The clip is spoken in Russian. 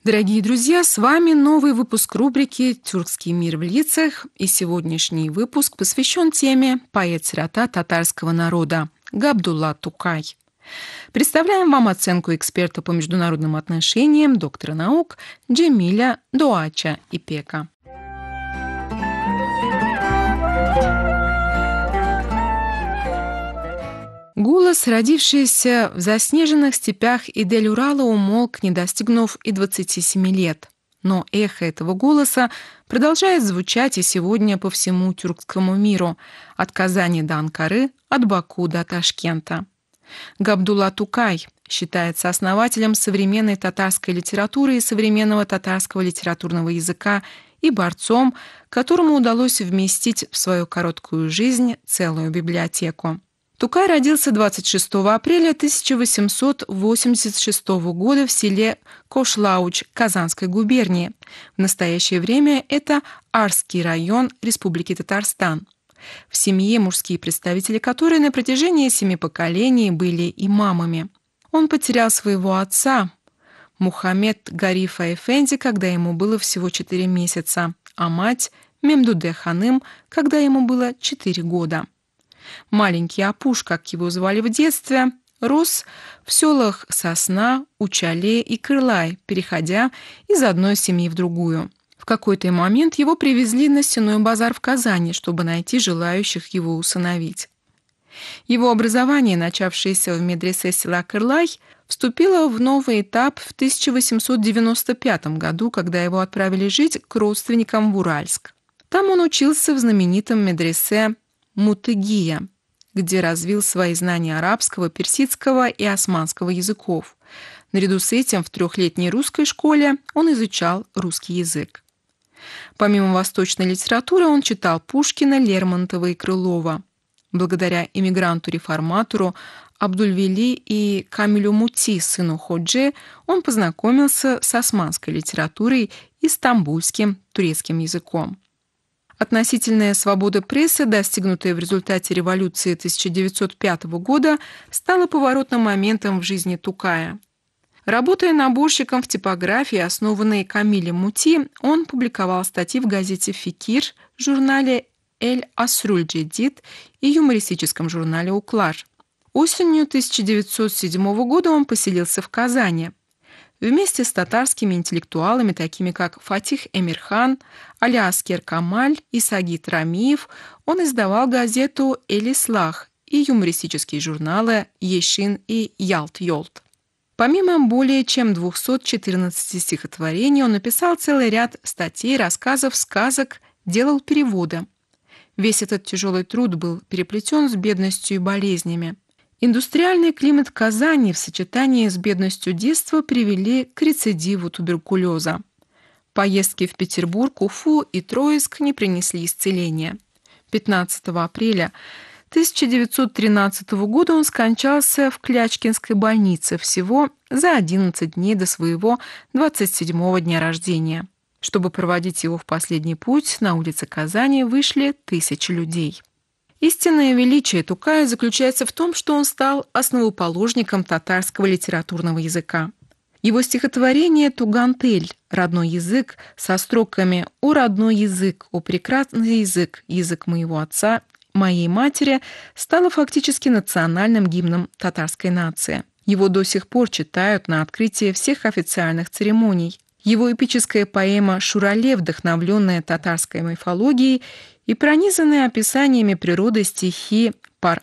Дорогие друзья, с вами новый выпуск рубрики «Тюркский мир в лицах», и сегодняшний выпуск посвящен теме поэт-сирота татарского народа Габдулла Тукай. Представляем вам оценку эксперта по международным отношениям, доктора наук Джемиля Доача Ипека. Голос, родившийся в заснеженных степях Идель-Урала, умолк, не достигнув и 27 лет. Но эхо этого голоса продолжает звучать и сегодня по всему тюркскому миру, от Казани до Анкары, от Баку до Ташкента. Габдулла Тукай считается основателем современной татарской литературы и современного татарского литературного языка и борцом, которому удалось вместить в свою короткую жизнь целую библиотеку. Тукай родился 26 апреля 1886 года в селе Кошлауч Казанской губернии. В настоящее время это Арский район Республики Татарстан. В семье, мужские представители которой на протяжении 7 поколений были имамами. Он потерял своего отца, Мухаммед Гарифа Эфенди, когда ему было всего 4 месяца, а мать Мемдуде Ханым, когда ему было 4 года. Маленький Апуш, как его звали в детстве, рос в селах Сосна, Учале и Кырлай, переходя из одной семьи в другую. В какой-то момент его привезли на Сенной базар в Казани, чтобы найти желающих его усыновить. Его образование, начавшееся в медресе села Кырлай, вступило в новый этап в 1895 году, когда его отправили жить к родственникам в Уральск. Там он учился в знаменитом медресе Мутыгия, где развил свои знания арабского, персидского и османского языков. Наряду с этим в 3-летней русской школе он изучал русский язык. Помимо восточной литературы он читал Пушкина, Лермонтова и Крылова. Благодаря иммигранту-реформатору Абдульвели и Камилю Мути, сыну Ходжи, он познакомился с османской литературой и стамбульским турецким языком. Относительная свобода прессы, достигнутая в результате революции 1905 года, стала поворотным моментом в жизни Тукая. Работая наборщиком в типографии, основанной Камилем Мути, он публиковал статьи в газете «Фикир», журнале «Эль-Асруль-Джедид» и юмористическом журнале «Уклар». Осенью 1907 года он поселился в Казани. Вместе с татарскими интеллектуалами, такими как Фатих Эмирхан, Алиаскер Камаль и Сагит Рамиев, он издавал газету «Эль-Ислах» и юмористические журналы «Ешин» и «Ялт-Йолт». Помимо более чем 214 стихотворений, он написал целый ряд статей, рассказов, сказок, делал переводы. Весь этот тяжелый труд был переплетен с бедностью и болезнями. Индустриальный климат Казани в сочетании с бедностью детства привели к рецидиву туберкулеза. Поездки в Петербург, Уфу и Троицк не принесли исцеления. 15 апреля 1913 года он скончался в Клячкинской больнице всего за 11 дней до своего 27-го дня рождения. Чтобы проводить его в последний путь, на улице Казани вышли тысячи людей. Истинное величие Тукая заключается в том, что он стал основоположником татарского литературного языка. Его стихотворение «Тугантель» «Родной язык» со строками «О родной язык, о прекрасный язык, язык моего отца, моей матери» стало фактически национальным гимном татарской нации. Его до сих пор читают на открытии всех официальных церемоний. Его эпическая поэма «Шурале», вдохновленная татарской мифологией, и пронизанные описаниями природы стихи